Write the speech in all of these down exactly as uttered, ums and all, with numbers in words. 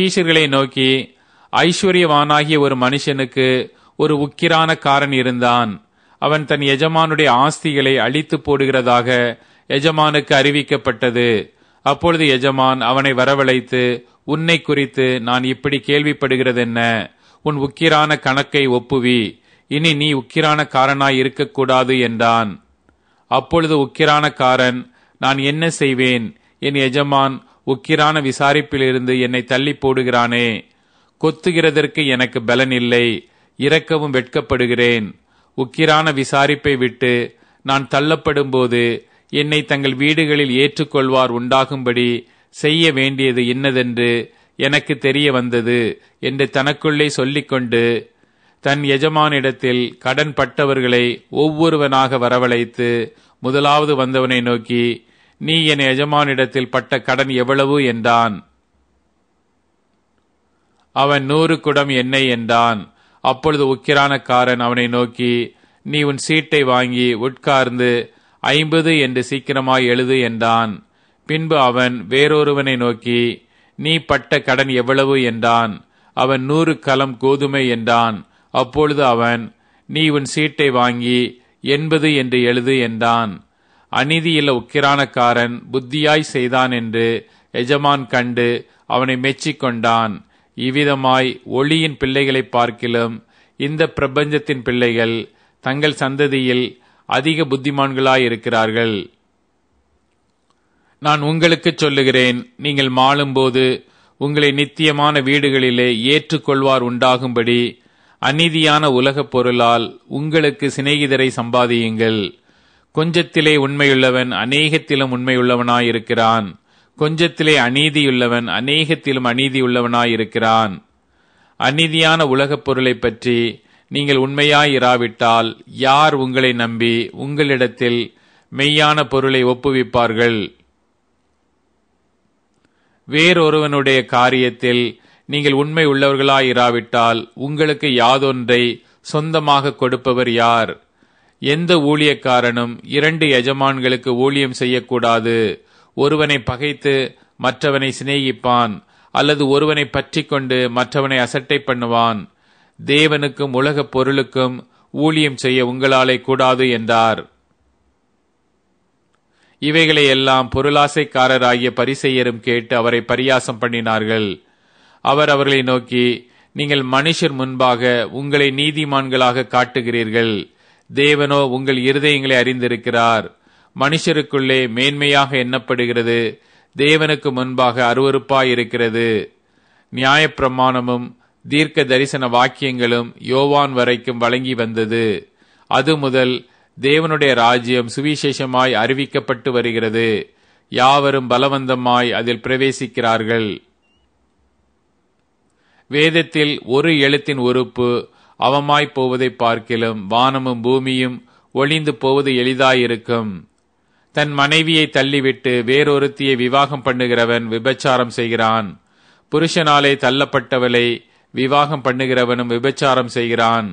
சீஷர்களை நோக்கி, ஐஸ்வர்யவானாகிய ஒரு மனுஷனுக்கு ஒரு உக்கிரானக்காரன் இருந்தான். அவன் தன் எஜமானுடைய ஆஸ்திகளை அழித்து போடுகிறதாக எஜமானுக்கு அறிவிக்கப்பட்டது. அப்பொழுது எஜமான் அவனை வரவழைத்து, உன்னை குறித்து நான் இப்படி கேள்விப்படுகிறதென்ன? உன் உக்கிரான கணக்கை ஒப்புவி, இனி நீ உக்கிரானக்காரனாய் இருக்கக்கூடாது என்றான். அப்பொழுது உக்கிரானக்காரன், நான் என்ன செய்வேன்? என் எஜமான் உக்கிரான விசாரிப்பிலிருந்து என்னை தள்ளி போடுகிறானே. கொத்துகிறதற்கு எனக்கு பலன் இல்லை, இரக்கவும் வெட்கப்படுகிறேன். உக்கிரான விசாரிப்பை விட்டு நான் தள்ளப்படும் போது என்னை தங்கள் வீடுகளில் ஏற்றுக்கொள்வார் உண்டாகும்படி செய்ய வேண்டியது இன்னதென்று எனக்கு தெரிய வந்தது என்று தனக்குள்ளே சொல்லிக்கொண்டு தன் எஜமானிடத்தில் கடன் பட்டவர்களை ஒவ்வொருவனாக வரவழைத்து முதலாவது வந்தவனை நோக்கி, நீ என் எஜமானிடத்தில் பட்ட கடன் எவ்வளவு என்றான். அவன் நூறு குடம் எண்ணெய் என்றான். அப்பொழுது உக்கிரானக்காரன் அவனை நோக்கி, நீ உன் சீட்டை வாங்கி உட்கார்ந்து ஐம்பது என்று சீக்கிரமாய் எழுது என்றான். பின்பு அவன் வேறொருவனை நோக்கி, நீ பட்ட கடன் எவ்வளவு என்றான். அவன் நூறு கலம் கோதுமை என்றான். அப்பொழுது அவன், நீ உன் சீட்டை வாங்கி எண்பது என்று எழுது என்றான். அநீதியுள்ள உக்கிரானக்காரன் புத்தியாய் செய்தான் என்று எஜமான் கண்டு அவனை மெச்சிக்கொண்டான். இவ்விதமாய் ஒளியின் பிள்ளைகளை பார்க்கிலும் இந்த பிரபஞ்சத்தின் பிள்ளைகள் தங்கள் சந்ததியில் அதிக புத்திமான்களாயிருக்கிறார்கள். நான் உங்களுக்கு சொல்லுகிறேன், நீங்கள் மாளும்போது உங்களை நித்தியமான வீடுகளிலே ஏற்றுக்கொள்வார் உண்டாகும்படி அநீதியான உலகப் பொருளால் உங்களுக்கு சிநேகிதரை சம்பாதியுங்கள். கொஞ்சத்திலே உண்மையுள்ளவன் அநேகத்திலும் உண்மையுள்ளவனாயிருக்கிறான். கொஞ்சத்திலே அநீதியுள்ளவன் அநேகத்திலும் அநீதியுள்ளவனாயிருக்கிறான். அநீதியான உலகப் பொருளை பற்றி நீங்கள் உண்மையாயிராவிட்டால் யார் உங்களை நம்பி உங்களிடத்தில் மெய்யான பொருளை ஒப்புவிப்பார்கள்? வேறொருவனுடைய காரியத்தில் நீங்கள் உண்மை உள்ளவர்களாயிராவிட்டால் உங்களுக்கு யாதொன்றை சொந்தமாக கொடுப்பவர் யார்? எந்த ஊழியக்காரனும் இரண்டு எஜமான்களுக்கு ஊழியம் செய்யக்கூடாது. ஒருவனை பகைத்து மற்றவனை சிநேகிப்பான், அல்லது ஒருவனை பற்றி கொண்டு மற்றவனை அசட்டை பண்ணுவான். தேவனுக்கும் உலகப் பொருளுக்கும் ஊழியம் செய்ய உங்களாலே கூடாது என்றார். இவைகளை எல்லாம் பொருளாசைக்காரராகிய பரிசேயரும் கேட்டு அவரை பரியாசம் பண்ணினார்கள். அவர் அவர்களை நோக்கி, நீங்கள் மனுஷர் முன்பாக உங்களை நீதிமான்களாக காட்டுகிறீர்கள், தேவனோ உங்கள் இருதயங்களை அறிந்திருக்கிறார். மனுஷருக்குள்ளே மேன்மையாக எண்ணப்படுகிறது தேவனுக்கு முன்பாக அருவருப்பாயிருக்கிறது. நியாயப்பிரமாணமும் தீர்க்க தரிசன வாக்கியங்களும் யோவான் வரைக்கும் வழங்கி வந்தது. அது முதல் தேவனுடைய ராஜ்யம் சுவிசேஷமாய் அறிவிக்கப்பட்டு வருகிறது. யாவரும் பலவந்தமாய் அதில் பிரவேசிக்கிறார்கள். வேதத்தில் ஒரு எழுத்தின் உறுப்பு அவமாய் போவதை பார்க்கிலும் வானமும் பூமியும் ஒளிந்து போவது எளிதாயிருக்கும். தன் மனைவியை தள்ளிவிட்டு வேறொருத்தியை விவாகம் பண்ணுகிறவன் விபச்சாரம் செய்கிறான். புருஷனாலே தள்ளப்பட்டவளை விவாகம் பண்ணுகிறவனும் விபச்சாரம் செய்கிறான்.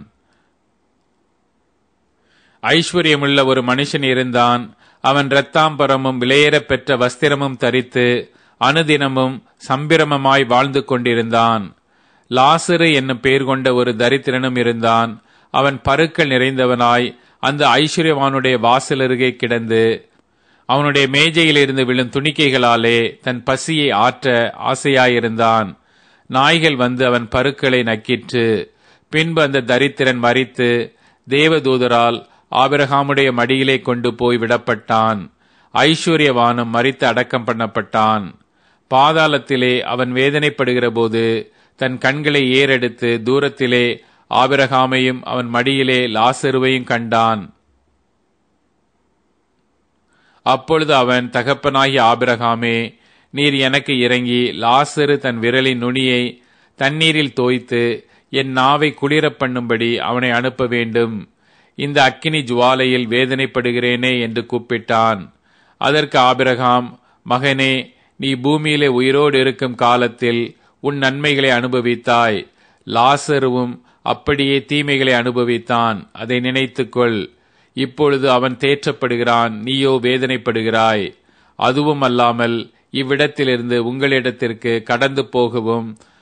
ஐஸ்வர்யமுள்ள ஒரு மனுஷன் இருந்தான். அவன் இரத்தாம்பரமும் விலையேறப் பெற்ற வஸ்திரமும் தரித்து அனுதினமும் சம்பிரமமாய் வாழ்ந்து கொண்டிருந்தான். லாசரு என்னும் பெயர் கொண்ட ஒரு தரித்திரனும் இருந்தான். அவன் பருக்கள் நிறைந்தவனாய் அந்த ஐஸ்வர்யவானுடைய வாசலருகே கிடந்து அவனுடைய மேஜையிலிருந்து விழும் துணிக்கைகளாலே தன் பசியை ஆற்ற ஆசையாயிருந்தான். நாய்கள் வந்து அவன் பருக்களை நக்கிற்று. பின்பு அந்த தரித்திரன் மரித்து தேவதூதரால் ஆபிரகாமுடைய மடியிலே கொண்டு போய் விடப்பட்டான். ஐஸ்வர்யவானும் மரித்து அடக்கம் பண்ணப்பட்டான். பாதாளத்திலே அவன் வேதனைப்படுகிற போது தன் கண்களை ஏறெடுத்து தூரத்திலே ஆபிரகாமையும் அவன் மடியிலே லாசருவையும் கண்டான். அப்பொழுது அவன், தகப்பனாகிய ஆபிரகாமே, நீர் எனக்கு இறங்கி லாசரு தன் விரலின் நுனியை தண்ணீரில் தோய்த்து என் நாவை குளிரப் பண்ணும்படி அவனை அனுப்ப வேண்டும். இந்த அக்கினி ஜுவாலையில் வேதனைப்படுகிறேனே என்று கூப்பிட்டான். அதற்கு ஆபிரகாம், மகனே, நீ பூமியிலே உயிரோடு இருக்கும் காலத்தில் உன் நன்மைகளை அனுபவித்தாய். லாசருவும் அப்படியே தீமைகளை அனுபவித்தான். அதை நினைத்துக்கொள். இப்பொழுது அவன் தேற்றப்படுகிறான், நீயோ வேதனைப்படுகிறாய். அதுவும் அல்லாமல் இவ்விடத்திலிருந்து உங்களிடத்திற்கு கடந்து போகவும்